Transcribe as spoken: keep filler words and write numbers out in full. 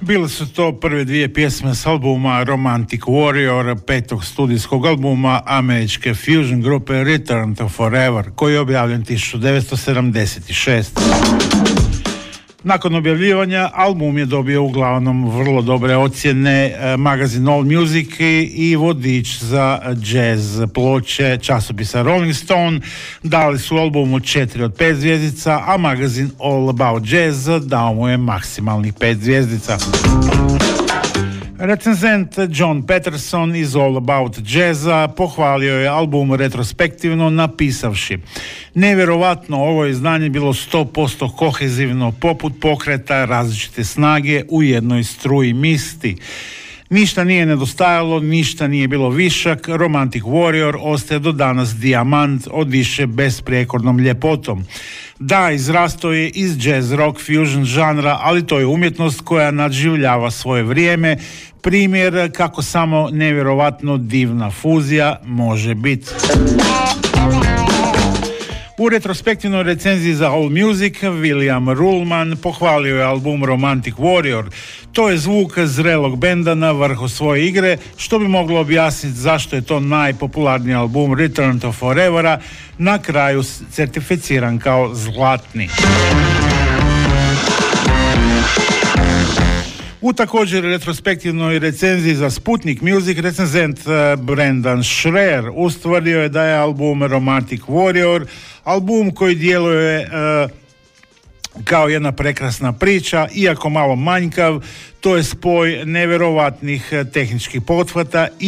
Bile su to prve dvije pjesme s albuma Romantic Warrior, petog studijskog albuma američke fusion grupe Return to Forever, koji je objavljen tisuću devetsto sedamdeset šeste. Nakon objavljivanja, album je dobio uglavnom vrlo dobre ocjene magazin All Music i vodič za jazz ploče časopisa Rolling Stone dali su albumu četiri od pet zvjezdica, a magazin All About Jazz dao mu je maksimalnih pet zvjezdica. Recenzent John Patterson iz All About Jazza pohvalio je album retrospektivno napisavši: nevjerovatno, ovo izdanje bilo sto posto kohezivno, poput pokreta različite snage u jednoj struji misti. Ništa nije nedostajalo, ništa nije bilo višak, Romantic Warrior ostaje do danas dijamant, odiše besprijekornom ljepotom. Da, izrastao je iz jazz rock fusion žanra, ali to je umjetnost koja nadživljava svoje vrijeme, primjer kako samo nevjerovatno divna fuzija može biti. U retrospektivnoj recenziji za All Music William Ruhlman pohvalio je album Romantic Warrior. To je zvuk zrelog benda na vrhu svoje igre, što bi moglo objasniti zašto je to najpopularniji album Return to Forevera na kraju certificiran kao zlatni. U također retrospektivnoj recenziji za Sputnik Music recenzent Brendan Schreier ustvrdio je da je album Romantic Warrior album koji djeluje e, kao jedna prekrasna priča, iako malo manjkav. To je spoj nevjerovatnih tehničkih pothvata i